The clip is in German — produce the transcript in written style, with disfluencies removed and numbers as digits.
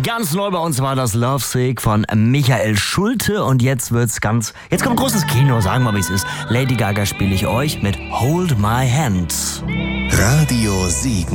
Ganz neu bei uns war das Lovesick von Michael Schulte und jetzt kommt großes Kino, sagen wir mal wie es ist. Lady Gaga spiele ich euch mit Hold My Hand. Radio Siegen.